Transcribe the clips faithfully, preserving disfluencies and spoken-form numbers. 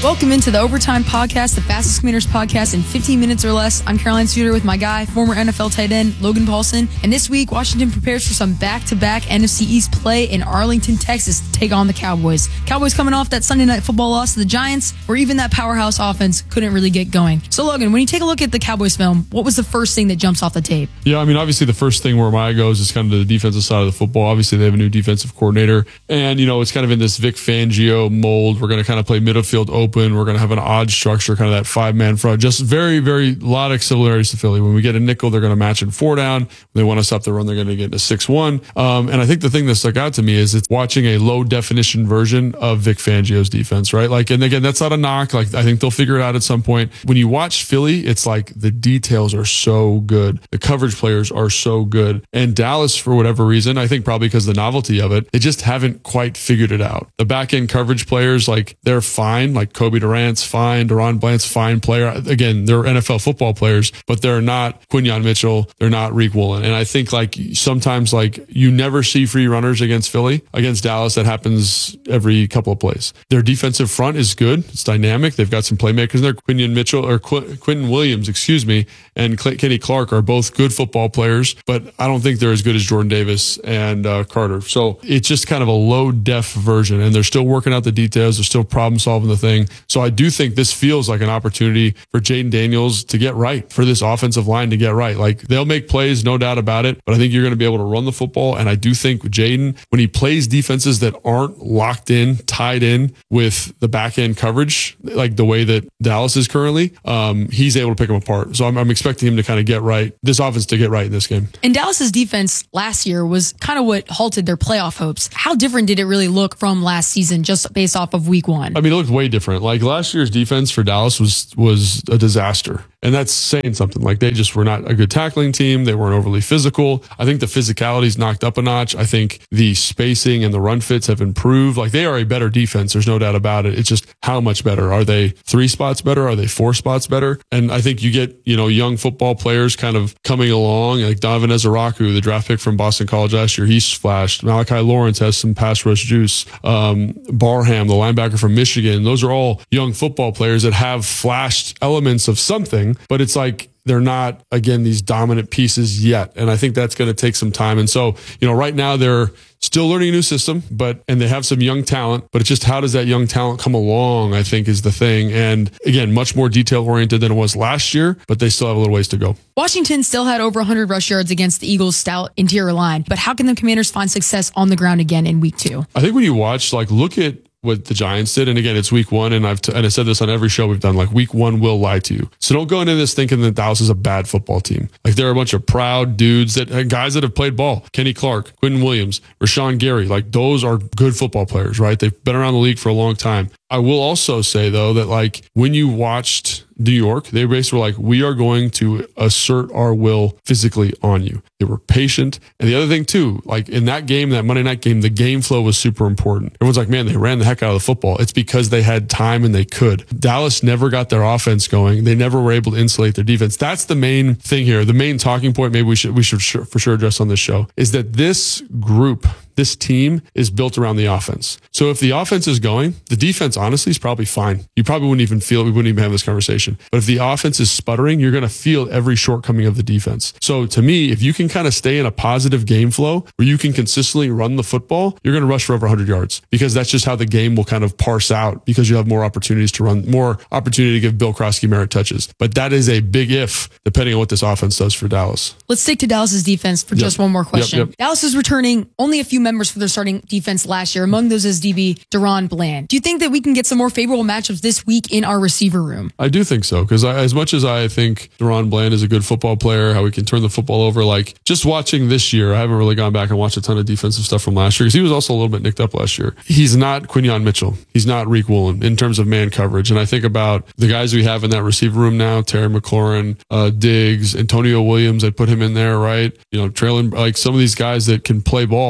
Welcome into the Overtime Podcast, the fastest Commanders podcast in fifteen minutes or less. I'm Caroline Suter with my guy, former N F L tight end Logan Paulson. And this week, Washington prepares for some back-to-back N F C East play in Arlington, Texas to take on the Cowboys. Cowboys coming off that Sunday Night Football loss to the Giants, where even that powerhouse offense couldn't really get going. So Logan, when you take a look at the Cowboys film, what was the first thing that jumps off the tape? Yeah, I mean, obviously the first thing where my eye goes is kind of the defensive side of the football. Obviously, they have a new defensive coordinator. And, you know, it's kind of in this Vic Fangio mold. We're going to kind of play middle field open. We're going to have an odd structure, kind of that five-man front. Just very, very lot of similarities to Philly. When we get a nickel, they're going to match in four down. When they want to stop the run, they're going to get into six one. Um, and I think the thing that stuck out to me is it's watching a low-definition version of Vic Fangio's defense, right? Like, and again, that's not a knock. Like, I think they'll figure it out at some point. When you watch Philly, it's like the details are so good. The coverage players are so good. And Dallas, for whatever reason, I think probably because of the novelty of it, they just haven't quite figured it out. The back-end coverage players, like, they're fine. Like, Kobe Durant's fine. Deron Bland's fine player. Again, they're N F L football players, but they're not Quinyon Mitchell. They're not Reek Woolen. And I think like sometimes like you never see free runners against Philly. Against Dallas, that happens every couple of plays. Their defensive front is good. It's dynamic. They've got some playmakers in there. Quinyon Mitchell or Qu- Quentin Williams, excuse me, and Cl- Kenny Clark are both good football players, but I don't think they're as good as Jordan Davis and uh, Carter. So it's just kind of a low def version, and they're still working out the details. They're still problem solving the thing. So I do think this feels like an opportunity for Jaden Daniels to get right, for this offensive line to get right. Like they'll make plays, no doubt about it, but I think you're going to be able to run the football. And I do think Jaden, when he plays defenses that aren't locked in, tied in with the back end coverage, like the way that Dallas is currently, um, he's able to pick them apart. So I'm, I'm expecting him to kind of get right, this offense to get right in this game. And Dallas's defense last year was kind of what halted their playoff hopes. How different did it really look from last season, just based off of week one? I mean, it looked way different. Like last year's defense for Dallas was was a disaster. And that's saying something. Like they just were not a good tackling team. They weren't overly physical. I think the physicality's knocked up a notch. I think the spacing and the run fits have improved. Like they are a better defense. There's no doubt about it. It's just how much better? Are they three spots better? Are they four spots better? And I think you get, you know, young football players kind of coming along, like Donovan Ezaraku, the draft pick from Boston College last year. He's flashed. Malachi Lawrence has some pass rush juice. Um, Barham, the linebacker from Michigan. Those are all young football players that have flashed elements of something. But it's like they're not, again, these dominant pieces yet. And I think that's going to take some time. And so, you know, right now they're still learning a new system, but, and they have some young talent, but it's just how does that young talent come along, I think is the thing. And again, much more detail oriented than it was last year, but they still have a little ways to go. Washington still had over one hundred rush yards against the Eagles' stout interior line, but how can the Commanders find success on the ground again in week two? I think when you watch, like, look at what the Giants did. And again, it's week one. And I've, t- and I said this on every show we've done, like week one will lie to you. So don't go into this thinking that Dallas is a bad football team. Like there are a bunch of proud dudes that guys that have played ball. Kenny Clark, Quentin Williams, Rashawn Gary, like those are good football players, right? They've been around the league for a long time. I will also say though, that like when you watched New York, they basically were like, we are going to assert our will physically on you. They were patient. And the other thing too, like in that game, that Monday night game, the game flow was super important. Everyone's like, man, they ran the heck out of the football. It's because they had time and they could. Dallas never got their offense going. They never were able to insulate their defense. That's the main thing here. The main talking point, maybe we should, we should sure, for sure address on this show, is that this group, this team is built around the offense. So if the offense is going, the defense honestly is probably fine. You probably wouldn't even feel it. We wouldn't even have this conversation. But if the offense is sputtering, you're going to feel every shortcoming of the defense. So to me, if you can kind of stay in a positive game flow where you can consistently run the football, you're going to rush for over one hundred yards because that's just how the game will kind of parse out because you have more opportunities to run, more opportunity to give Bill Krosky merit touches. But that is a big if, depending on what this offense does for Dallas. Let's stick to Dallas's defense for yep. just one more question. Yep, yep. Dallas is returning only a few members for their starting defense last year. Among those is D B Deron Bland. Do you think that we can get some more favorable matchups this week in our receiver room? I do think so, because as much as I think Deron Bland is a good football player, how he can turn the football over, like just watching this year, I haven't really gone back and watched a ton of defensive stuff from last year because he was also a little bit nicked up last year. He's not Quinyon Mitchell. He's not Reek Woolen in terms of man coverage. And I think about the guys we have in that receiver room now, Terry McLaurin, uh, Diggs, Antonio Williams, I put him in there, right? You know, trailing like some of these guys that can play ball.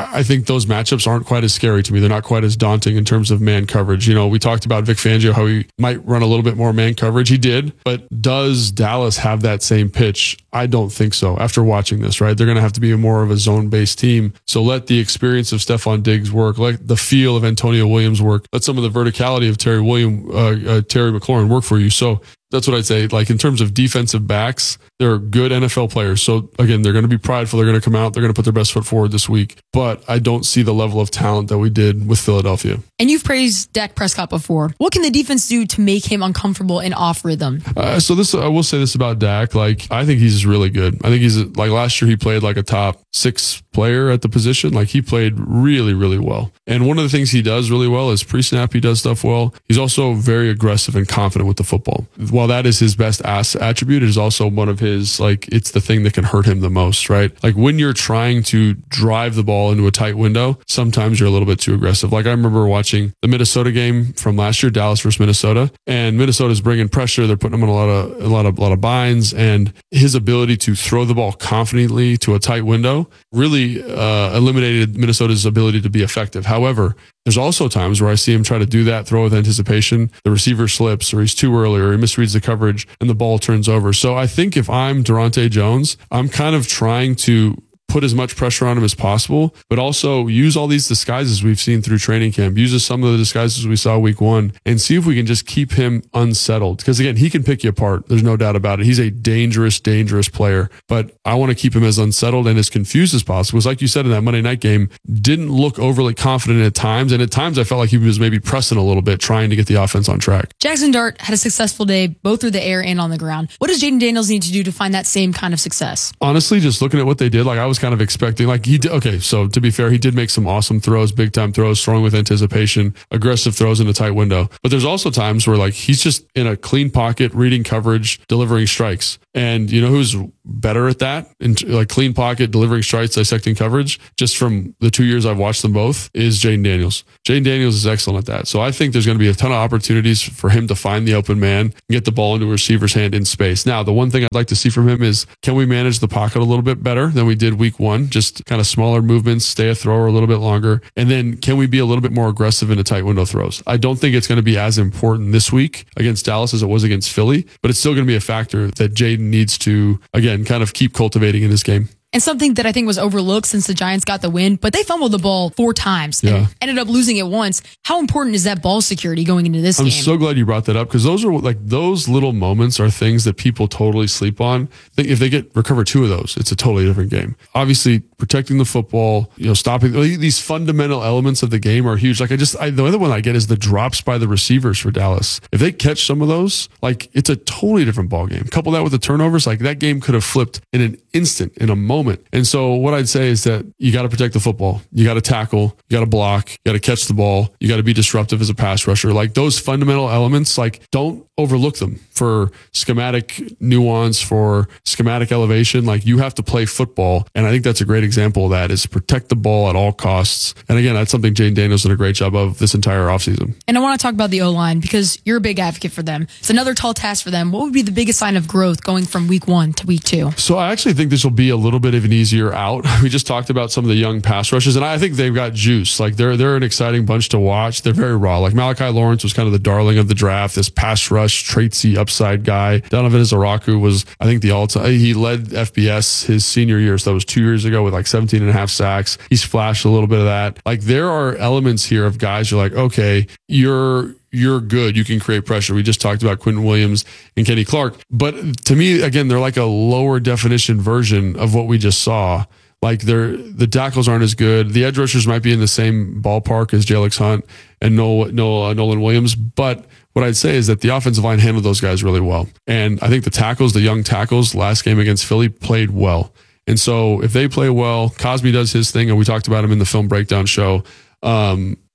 I think those matchups aren't quite as scary to me. They're not quite as daunting in terms of man coverage. You know, we talked about Vic Fangio, how he might run a little bit more man coverage. He did, but does Dallas have that same pitch? I don't think so. After watching this, right? They're going to have to be a more of a zone-based team. So let the experience of Stephon Diggs work. Let the feel of Antonio Williams work. Let some of the verticality of Terry William, uh, uh, Terry McLaurin work for you. So that's what I'd say. Like in terms of defensive backs, they're good N F L players. So again, they're going to be prideful. They're going to come out. They're going to put their best foot forward this week. But I don't see the level of talent that we did with Philadelphia. And you've praised Dak Prescott before. What can the defense do to make him uncomfortable and off rhythm? Uh, so this, I will say this about Dak. Like, I think he's really good. I think he's like last year, he played like a top six player at the position. Like he played really, really well. And one of the things he does really well is pre-snap. He does stuff well. He's also very aggressive and confident with the football. While that is his best ass attribute, it is also one of his, like, it's the thing that can hurt him the most, right? Like when you're trying to drive the ball into a tight window, sometimes you're a little bit too aggressive. Like I remember watching the Minnesota game from last year, Dallas versus Minnesota, and Minnesota's bringing pressure. They're putting him in a lot of, a lot of, a lot of binds, and his ability to throw the ball confidently to a tight window really uh, eliminated Minnesota's ability to be effective. However, there's also times where I see him try to do that throw with anticipation. The receiver slips, or he's too early, or he misreads the coverage, and the ball turns over. So I think if I'm Durante Jones, I'm kind of trying to put as much pressure on him as possible, but also use all these disguises we've seen through training camp, use some of the disguises we saw week one, and see if we can just keep him unsettled. Because again, he can pick you apart. There's no doubt about it. He's a dangerous, dangerous player, but I want to keep him as unsettled and as confused as possible. Because like you said in that Monday night game, didn't look overly confident at times. And at times I felt like he was maybe pressing a little bit, trying to get the offense on track. Jackson Dart had a successful day, both through the air and on the ground. What does Jaden Daniels need to do to find that same kind of success? Honestly, just looking at what they did, like I was kind of expecting, like he did. Okay, so to be fair, he did make some awesome throws, big time throws, throwing with anticipation, aggressive throws in a tight window. But there's also times where like he's just in a clean pocket, reading coverage, delivering strikes. And you know who's better at that? In like clean pocket, delivering strikes, dissecting coverage, just from the two years I've watched them both, is Jaden Daniels. Jaden Daniels is excellent at that. So I think there's going to be a ton of opportunities for him to find the open man and get the ball into a receiver's hand in space. Now, the one thing I'd like to see from him is, can we manage the pocket a little bit better than we did week one? Just kind of smaller movements, stay a thrower a little bit longer. And then can we be a little bit more aggressive into tight window throws? I don't think it's going to be as important this week against Dallas as it was against Philly, but it's still going to be a factor that Jaden needs to, again, kind of keep cultivating in his game. And something that I think was overlooked since the Giants got the win, but they fumbled the ball four times and yeah. ended up losing it once. How important is that ball security going into this I'm game? I'm so glad you brought that up, because those are like those little moments are things that people totally sleep on. If they get recover two of those, it's a totally different game. Obviously, protecting the football, you know, stopping these fundamental elements of the game are huge. Like I just, I, the other one I get is the drops by the receivers for Dallas. If they catch some of those, like it's a totally different ball game. Couple that with the turnovers, like that game could have flipped in an instant, in a moment. And so what I'd say is that you got to protect the football. You got to tackle, you got to block, you got to catch the ball. You got to be disruptive as a pass rusher. Like those fundamental elements, like don't overlook them for schematic nuance, for schematic elevation. Like you have to play football. And I think that's a great example of that, is protect the ball at all costs. And again, that's something Jaden Daniels did a great job of this entire offseason. And I want to talk about the O-line, because you're a big advocate for them. It's another tall task for them. What would be the biggest sign of growth going from week one to week two? So I actually think this will be a little bit of an easier out. We just talked about some of the young pass rushers, and I think they've got juice. Like they're they're an exciting bunch to watch. They're very raw. Like Malachi Lawrence was kind of the darling of the draft, this pass rush, traitsy upside guy. Donovan Izaraku was, I think, the all-time. He led F B S his senior year, so that was two years ago, with like seventeen and a half sacks. He's flashed a little bit of that. Like there are elements here of guys you're like, okay, you're you're good. You can create pressure. We just talked about Quentin Williams and Kenny Clark. But to me, again, they're like a lower definition version of what we just saw. Like they're, the tackles aren't as good. The edge rushers might be in the same ballpark as Jalix Hunt and Noel, Noel, uh, Nolan Williams. But what I'd say is that the offensive line handled those guys really well. And I think the tackles, the young tackles last game against Philly, played well. And so if they play well, Cosmi does his thing, and we talked about him in the film breakdown show. Um,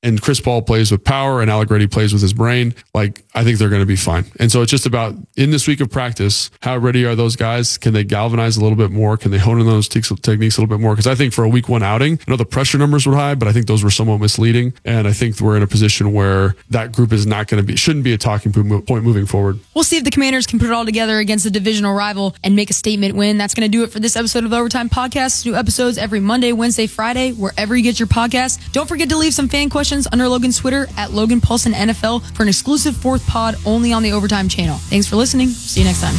and Chris Paul plays with power and Allegretti plays with his brain, like I think they're going to be fine. And so it's just about in this week of practice, how ready are those guys? Can they galvanize a little bit more? Can they hone in those te- techniques a little bit more? Because I think for a week one outing, I know the pressure numbers were high, but I think those were somewhat misleading. And I think we're in a position where that group is not going to be, shouldn't be a talking point moving forward. We'll see if the Commanders can put it all together against a divisional rival and make a statement win. That's going to do it for this episode of the Overtime Podcast. New episodes every Monday, Wednesday, Friday, wherever you get your podcast. Don't forget to leave some fan questions under Logan's Twitter at Logan Paulsen N F L for an exclusive fourth pod only on the Overtime channel. Thanks for listening. See you next time.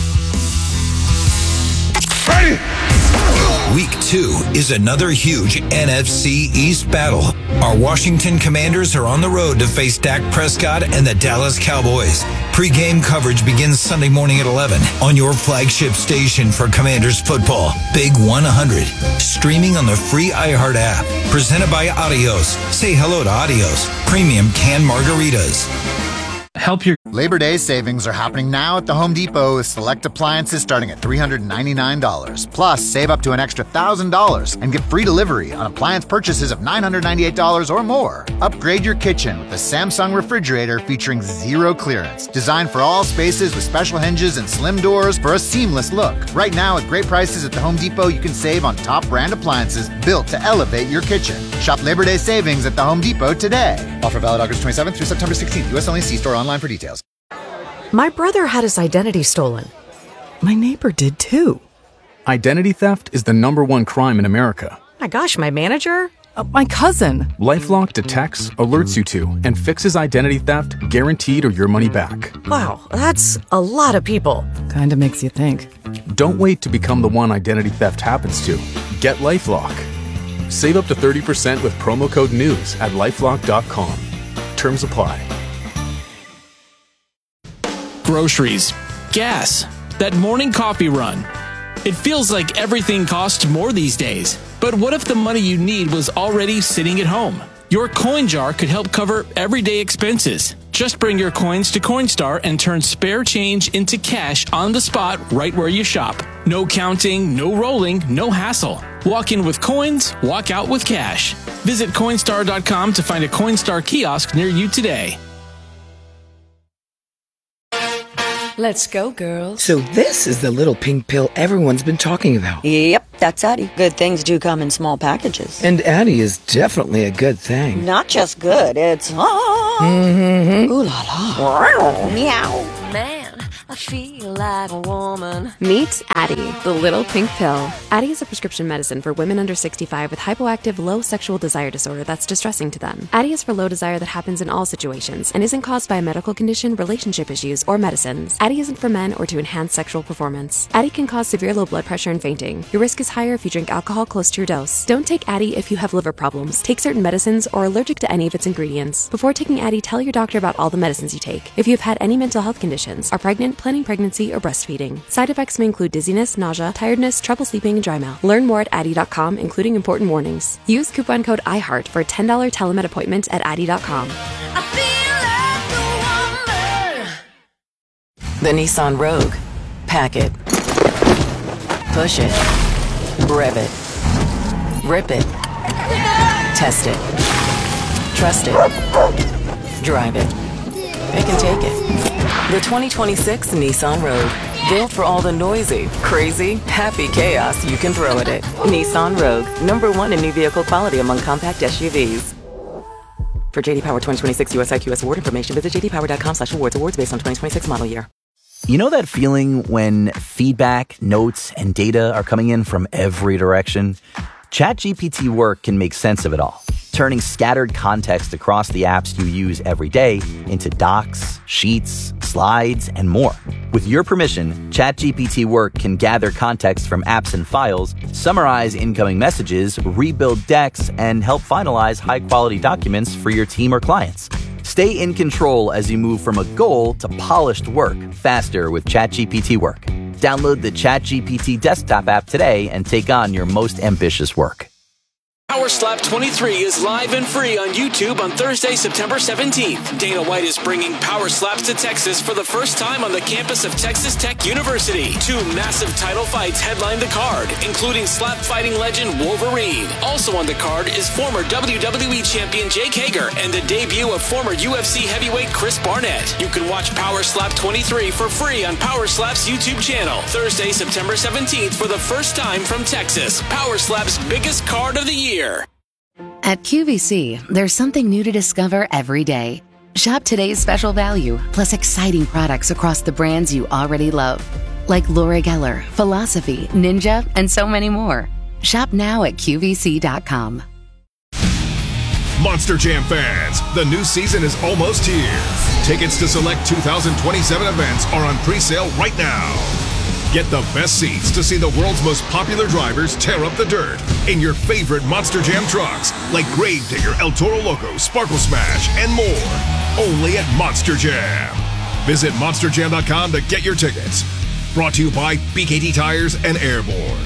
Ready? Week two is another huge N F C East battle. Our Washington Commanders are on the road to face Dak Prescott and the Dallas Cowboys. Pre-game coverage begins Sunday morning at eleven on your flagship station for Commanders football, Big one hundred. Streaming on the free iHeart app. Presented by Adios. Say hello to Adios. Premium canned margaritas. Help your Labor Day savings are happening now at the Home Depot with select appliances starting at three hundred ninety-nine dollars. Plus, save up to an extra one thousand dollars and get free delivery on appliance purchases of nine hundred ninety-eight dollars or more. Upgrade your kitchen with the Samsung refrigerator featuring zero clearance. Designed for all spaces with special hinges and slim doors for a seamless look. Right now, at great prices at the Home Depot, you can save on top brand appliances built to elevate your kitchen. Shop Labor Day savings at the Home Depot today. Offer valid August twenty-seventh through September sixteenth. U S only. See store online for details. My brother had his identity stolen. My neighbor did too. Identity theft is the number one crime in America. My gosh, my manager? Uh, my cousin. LifeLock detects, alerts you to, and fixes identity theft guaranteed or your money back. Wow, that's a lot of people. Kinda makes you think. Don't wait to become the one identity theft happens to. Get LifeLock. Save up to thirty percent with promo code NEWS at lifelock dot com. Terms apply. groceries, gas, that morning coffee run. It feels like everything costs more these days. But what if the money you need was already sitting at home? Your coin jar could help cover everyday expenses. Just bring your coins to Coinstar and turn spare change into cash on the spot right where you shop. No counting, no rolling, no hassle. Walk in with coins, walk out with cash. Visit Coinstar dot com to find a Coinstar kiosk near you today. Let's go, girls. So this is the little pink pill everyone's been talking about. Yep, that's Addie. Good things do come in small packages. And Addie is definitely a good thing. Not just good, it's... Oh, mm-hmm. Ooh la la. Meow. Man, I feel like a woman. Meet Addie, the little pink pill. Addie is a prescription medicine for women under sixty-five with hypoactive low sexual desire disorder that's distressing to them. Addie is for low desire that happens in all situations and isn't caused by a medical condition, relationship issues, or medicines. Addie isn't for men or to enhance sexual performance. Addie can cause severe low blood pressure and fainting. Your risk is higher if you drink alcohol close to your dose. Don't take Addie if you have liver problems, take certain medicines, or are allergic to any of its ingredients. Before taking Addie, tell your doctor about all the medicines you take. If you have had any mental health conditions, are pregnant, planning pregnancy, or breastfeeding. Side effects may include dizziness, nausea, tiredness, trouble sleeping, and dry mouth. Learn more at Addie dot com, including important warnings. Use coupon code iHeart for a ten dollars telemed appointment at Addie dot com. I feel like a woman. The Nissan Rogue. Pack it. Push it. Rev it. Rip it. Test it. Trust it. Drive it. It can take it. The twenty twenty-six Nissan Rogue. Built for all the noisy, crazy, happy chaos you can throw at it. Nissan Rogue. Number one in new vehicle quality among compact S U Vs. For J D Power twenty twenty-six U S I Q S award information, visit j d power dot com slash awards. Awards based on twenty twenty-six model year. You know that feeling when feedback, notes, and data are coming in from every direction? ChatGPT Work can make sense of it all, turning scattered context across the apps you use every day into docs, sheets, slides, and more. With your permission, ChatGPT Work can gather context from apps and files, summarize incoming messages, rebuild decks, and help finalize high-quality documents for your team or clients. Stay in control as you move from a goal to polished work faster with ChatGPT Work. Download the ChatGPT desktop app today and take on your most ambitious work. Power Slap twenty-three is live and free on YouTube on Thursday, September seventeenth. Dana White is bringing Power Slaps to Texas for the first time on the campus of Texas Tech University. Two massive title fights headline the card, including slap fighting legend Wolverine. Also on the card is former W W E champion Jake Hager and the debut of former U F C heavyweight Chris Barnett. You can watch Power Slap twenty-three for free on Power Slap's YouTube channel. Thursday, September seventeenth for the first time from Texas. Power Slap's biggest card of the year. At Q V C, there's something new to discover every day. Shop today's special value, plus exciting products across the brands you already love. Like Laura Geller, Philosophy, Ninja, and so many more. Shop now at Q V C dot com. Monster Jam fans, the new season is almost here. Tickets to select two thousand twenty-seven events are on pre-sale right now. Get the best seats to see the world's most popular drivers tear up the dirt in your favorite Monster Jam trucks like Gravedigger, El Toro Loco, Sparkle Smash, and more. Only at Monster Jam. Visit monster jam dot com to get your tickets. Brought to you by B K T Tires and Airborne.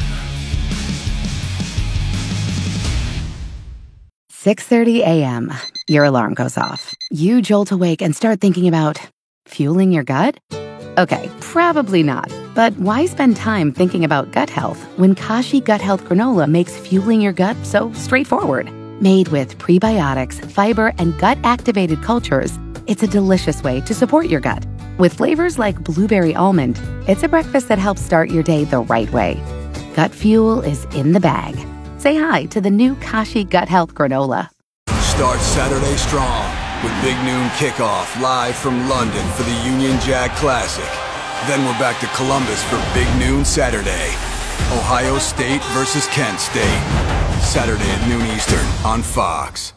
six thirty a.m. Your alarm goes off. You jolt awake and start thinking about fueling your gut? Okay, probably not. But why spend time thinking about gut health when Kashi Gut Health Granola makes fueling your gut so straightforward? Made with prebiotics, fiber, and gut-activated cultures, it's a delicious way to support your gut. With flavors like blueberry almond, it's a breakfast that helps start your day the right way. Gut fuel is in the bag. Say hi to the new Kashi Gut Health Granola. Start Saturday strong with Big Noon Kickoff live from London for the Union Jack Classic. Then we're back to Columbus for Big Noon Saturday. Ohio State versus Kent State. Saturday at noon Eastern on Fox.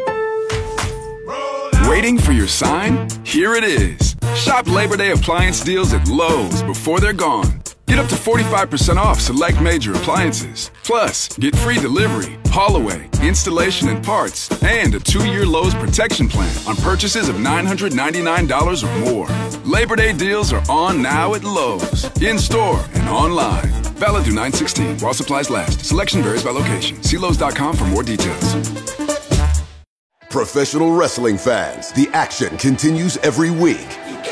Waiting for your sign? Here it is. Shop Labor Day appliance deals at Lowe's before they're gone. Get up to forty-five percent off select major appliances. Plus, get free delivery, haul away, installation and parts, and a two-year Lowe's protection plan on purchases of nine hundred ninety-nine dollars or more. Labor Day deals are on now at Lowe's, in-store and online. Valid through nine sixteen while supplies last. Selection varies by location. See Lowe's dot com for more details. Professional wrestling fans, the action continues every week.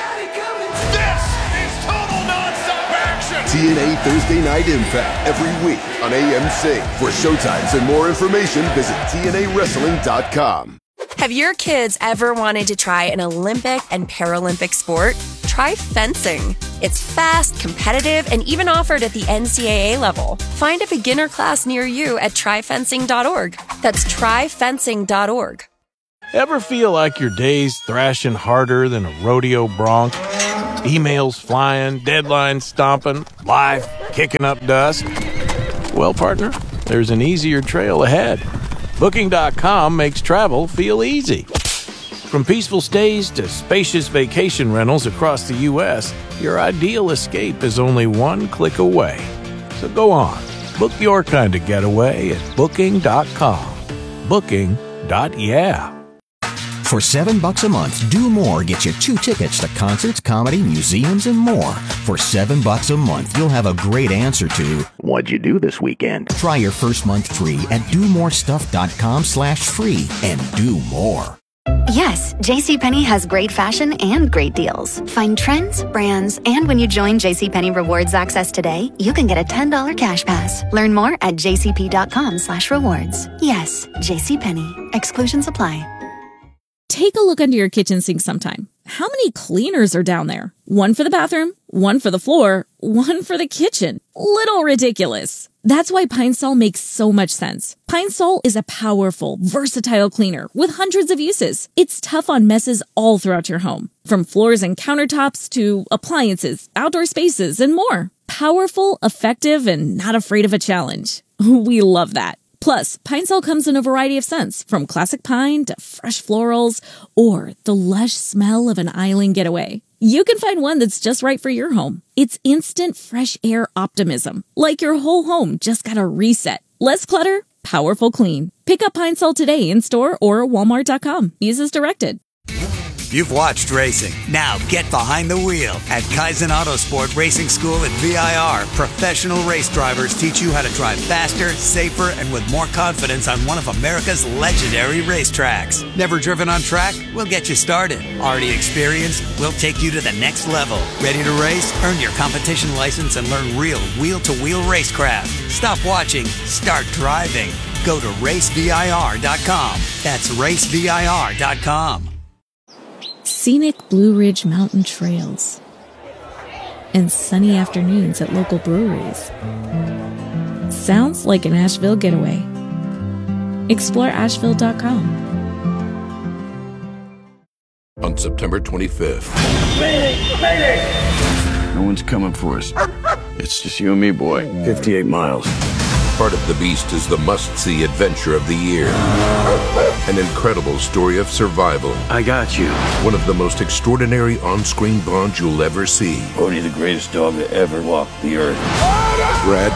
T N A Thursday Night Impact every week on A M C. For showtimes and more information, visit T N A wrestling dot com. Have your kids ever wanted to try an Olympic and Paralympic sport? Try fencing. It's fast, competitive, and even offered at the N C double A level. Find a beginner class near you at try fencing dot org. That's try fencing dot org. Ever feel like your day's thrashing harder than a rodeo bronc? Emails flying, deadlines stomping, life kicking up dust? Well, partner, there's an easier trail ahead. Booking dot com makes travel feel easy. From peaceful stays to spacious vacation rentals across the U S, your ideal escape is only one click away. So go on, book your kind of getaway at booking dot com. Booking. Yeah. For seven bucks a month, Do More gets you two tickets to concerts, comedy, museums, and more. For seven bucks a month, you'll have a great answer to what'd you do this weekend? Try your first month free at do more stuff dot com slash free and do more. Yes, JCPenney has great fashion and great deals. Find trends, brands, and when you join JCPenney Rewards Access today, you can get a ten dollars cash pass. Learn more at j c p dot com slash rewards. Yes, JCPenney. Exclusions apply. Take a look under your kitchen sink sometime. How many cleaners are down there? One for the bathroom, one for the floor, one for the kitchen. Little ridiculous. That's why Pine Sol makes so much sense. Pine Sol is a powerful, versatile cleaner with hundreds of uses. It's tough on messes all throughout your home, from floors and countertops to appliances, outdoor spaces, and more. Powerful, effective, and not afraid of a challenge. We love that. Plus, Pine Sol comes in a variety of scents, from classic pine to fresh florals, or the lush smell of an island getaway. You can find one that's just right for your home. It's instant fresh air optimism, like your whole home just got a reset. Less clutter, powerful clean. Pick up Pine Sol today in store or walmart dot com. Use as directed. You've watched racing. Now get behind the wheel. At Kaizen Autosport Racing School at V I R, professional race drivers teach you how to drive faster, safer, and with more confidence on one of America's legendary racetracks. Never driven on track? We'll get you started. Already experienced? We'll take you to the next level. Ready to race? Earn your competition license and learn real wheel-to-wheel racecraft. Stop watching. Start driving. Go to race V I R dot com. That's race V I R dot com. Scenic Blue Ridge Mountain trails, and sunny afternoons at local breweries. Sounds like an Asheville getaway. Explore asheville dot com. On September twenty-fifth. Mayday! Mayday! No one's coming for us. It's just you and me, boy. fifty-eight miles. Heart of the Beast is the must-see adventure of the year. An incredible story of survival. I got you. One of the most extraordinary on-screen bonds you'll ever see. Odie, the greatest dog to ever walk the earth. Brad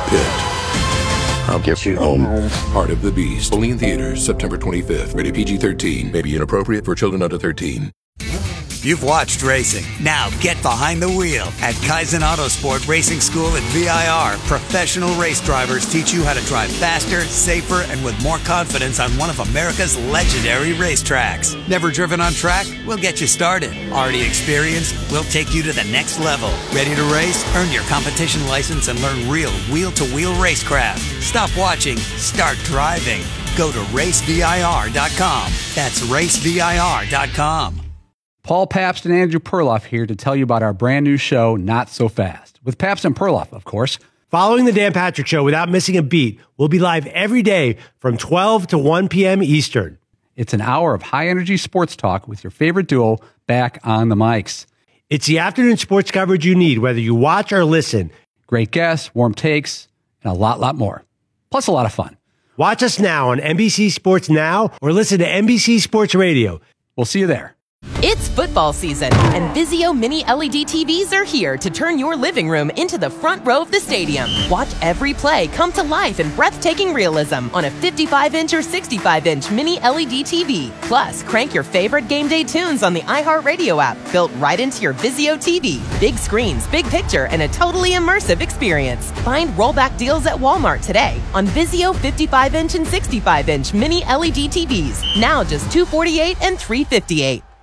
Pitt. I'll get you home. Heart of the Beast. Only in theaters September twenty-fifth. Rated P G thirteen. May be inappropriate for children under thirteen. You've watched racing. Now get behind the wheel. At Kaizen Autosport Racing School at V I R, professional race drivers teach you how to drive faster, safer, and with more confidence on one of America's legendary racetracks. Never driven on track? We'll get you started. Already experienced? We'll take you to the next level. Ready to race? Earn your competition license and learn real wheel-to-wheel racecraft. Stop watching. Start driving. Go to race V I R dot com. That's race V I R dot com. Paul Pabst and Andrew Perloff here to tell you about our brand new show, Not So Fast, with Pabst and Perloff, of course. Following the Dan Patrick Show without missing a beat, we'll be live every day from twelve to one p.m. Eastern. It's an hour of high-energy sports talk with your favorite duo back on the mics. It's the afternoon sports coverage you need, whether you watch or listen. Great guests, warm takes, and a lot, lot more. Plus a lot of fun. Watch us now on N B C Sports Now or listen to N B C Sports Radio. We'll see you there. It's football season, and Vizio Mini L E D T Vs are here to turn your living room into the front row of the stadium. Watch every play come to life in breathtaking realism on a fifty-five inch or sixty-five inch Mini L E D T V. Plus, crank your favorite game day tunes on the iHeartRadio app, built right into your Vizio T V. Big screens, big picture, and a totally immersive experience. Find rollback deals at Walmart today on Vizio fifty-five inch and sixty-five inch Mini L E D T Vs. Now just two hundred forty-eight dollars and three hundred fifty-eight dollars.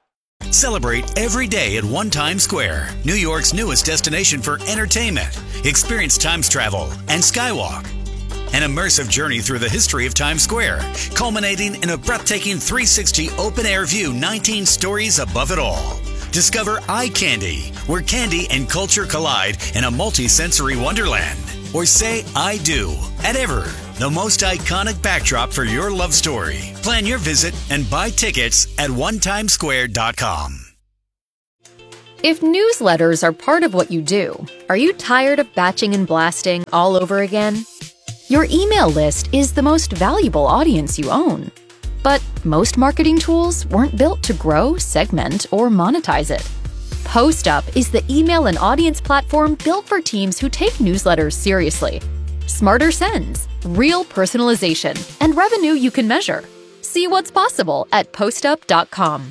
Celebrate every day at One Times Square, New York's newest destination for entertainment. Experience Times Travel and Skywalk, an immersive journey through the history of Times Square, culminating in a breathtaking three sixty open-air view nineteen stories above it all. Discover Eye Candy, where candy and culture collide in a multi-sensory wonderland. Or say I do at Ever, the most iconic backdrop for your love story. Plan your visit and buy tickets at one times square dot com. If newsletters are part of what you do, are you tired of batching and blasting all over again? Your email list is the most valuable audience you own. But most marketing tools weren't built to grow, segment, or monetize it. PostUp is the email and audience platform built for teams who take newsletters seriously. Smarter sends, real personalization, and revenue you can measure. See what's possible at post up dot com.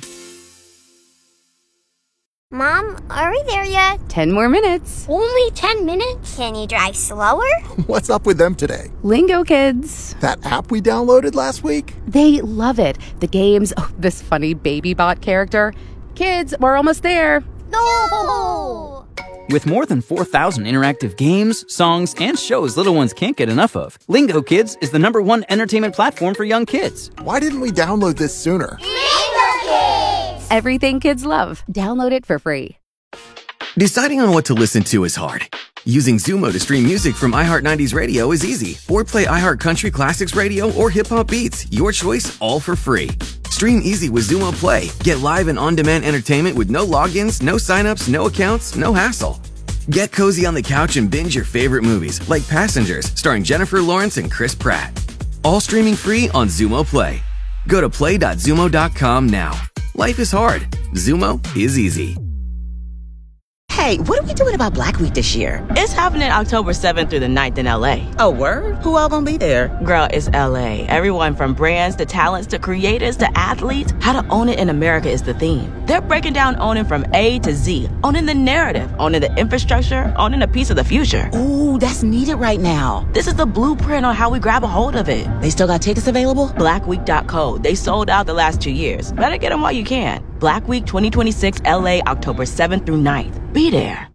Mom, are we there yet? Ten more minutes. Only ten minutes? Can you drive slower? What's up with them today? Lingo Kids. That app we downloaded last week? They love it. The games, oh, this funny baby bot character. Kids, we're almost there. No! With more than four thousand interactive games, songs, and shows little ones can't get enough of, Lingo Kids is the number one entertainment platform for young kids. Why didn't we download this sooner? Lingo Kids! Everything kids love. Download it for free. Deciding on what to listen to is hard. Using Zumo to stream music from iHeart nineties Radio is easy. Or play iHeart Country Classics Radio or Hip Hop Beats. Your choice, all for free. Stream easy with Zumo Play. Get live and on-demand entertainment with no logins, no signups, no accounts, no hassle. Get cozy on the couch and binge your favorite movies, like Passengers, starring Jennifer Lawrence and Chris Pratt. All streaming free on Zumo Play. Go to play dot zumo dot com now. Life is hard. Zumo is easy. Hey, what are we doing about Black Week this year? It's happening October seventh through the ninth in L A. Oh, word? Who all gonna be there? Girl, it's L A. Everyone from brands to talents to creators to athletes. How to own it in America is the theme. They're breaking down owning from A to Z. Owning the narrative, owning the infrastructure, owning a piece of the future. Ooh, that's needed right now. This is the blueprint on how we grab a hold of it. They still got tickets available? black week dot co. They sold out the last two years. Better get them while you can. Black Week twenty twenty-six L A, October seventh through ninth. Be there.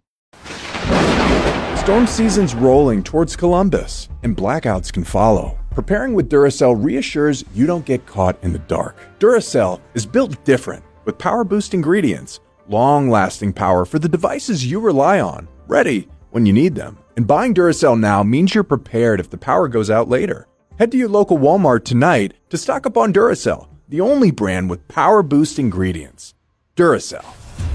Storm season's rolling towards Columbus, and blackouts can follow. Preparing with Duracell reassures you don't get caught in the dark. Duracell is built different, with power-boost ingredients, long-lasting power for the devices you rely on, ready when you need them. And buying Duracell now means you're prepared if the power goes out later. Head to your local Walmart tonight to stock up on Duracell, the only brand with power-boost ingredients. Duracell.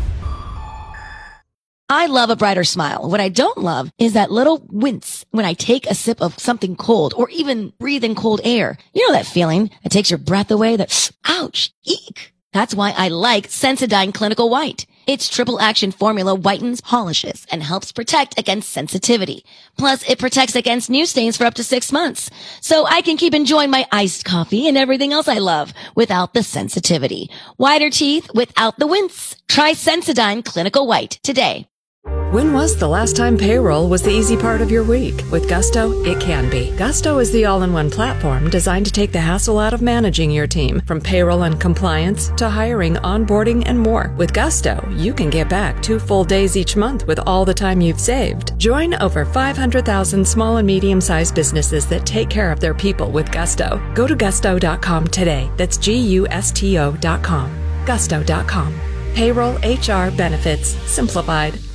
I love a brighter smile. What I don't love is that little wince when I take a sip of something cold or even breathe in cold air. You know that feeling that takes your breath away, that ouch, eek. That's why I like Sensodyne Clinical White. Its triple action formula whitens, polishes, and helps protect against sensitivity. Plus, it protects against new stains for up to six months. So I can keep enjoying my iced coffee and everything else I love without the sensitivity. Whiter teeth without the wince. Try Sensodyne Clinical White today. When was the last time payroll was the easy part of your week? With Gusto, it can be. Gusto is the all-in-one platform designed to take the hassle out of managing your team, from payroll and compliance to hiring, onboarding, and more. With Gusto, you can get back two full days each month with all the time you've saved. Join over five hundred thousand small and medium-sized businesses that take care of their people with Gusto. Go to gusto dot com today. That's G U S T O dot com. gusto dot com. Payroll, H R, benefits, simplified.